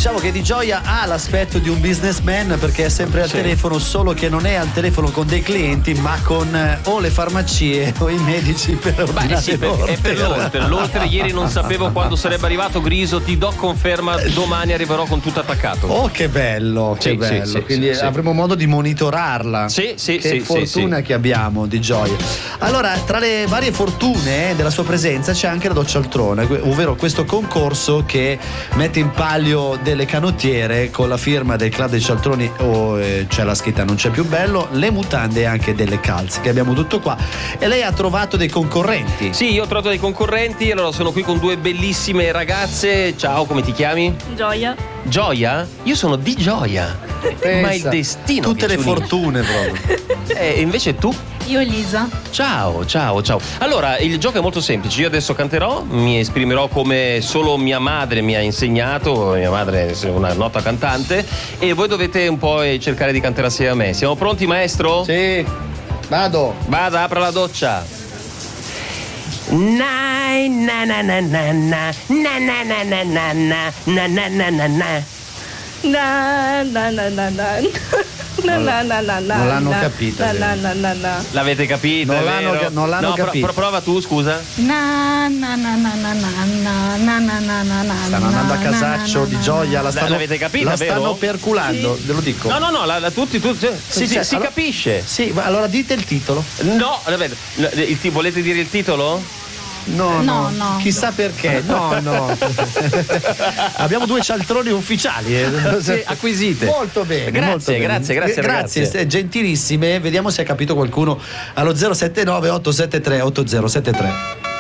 Diciamo che Di Gioia ha l'aspetto di un businessman perché è sempre al telefono, solo che non è al telefono con dei clienti ma con o le farmacie o i medici per ordinare è per l'oltre. Ieri non sapevo quando sarebbe arrivato Griso, ti do conferma, domani arriverò con tutto attaccato. Oh, che bello, che bello. Sì, quindi avremo modo di monitorarla. Che fortuna che abbiamo Di Gioia. Allora, tra le varie fortune della sua presenza c'è anche la Doccialtrone, ovvero questo concorso che mette in palio delle canottiere con la firma del Club dei Cialtroni, c'è la scritta "non c'è più bello", le mutande e anche delle calze, che abbiamo tutto qua. E lei ha trovato dei concorrenti? Sì, io ho trovato dei concorrenti. Allora sono qui con due bellissime ragazze. Ciao, come ti chiami? Gioia. Gioia? Io sono Di Gioia. Ma il destino. Tutte le fortune proprio. E invece tu? Io Elisa. Ciao. Allora, il gioco è molto semplice. Io adesso canterò, mi esprimerò come solo mia madre mi ha insegnato. Mia madre è una nota cantante. E voi dovete un po' cercare di cantare assieme a me. Siamo pronti, maestro? Sì. Vado. Vada, apra la doccia. Na na na na na na na na na na na na na na na na na. Na na na na na. Non l'hanno capito. L'avete capito? Non l'hanno capito. Prova tu, scusa. Na na na na na na na na na na na. Stanno andando a casaccio Di Gioia, l'avete capita, la vero? stanno perculando, ve lo dico. No, tutti. Sì, si allora, capisce. Sì, allora dite il titolo. No, volete dire il titolo? No. Chissà perché. No. Abbiamo due cialtroni ufficiali acquisite. Molto bene. Grazie, gentilissime. Vediamo se ha capito qualcuno allo 079 873 8073.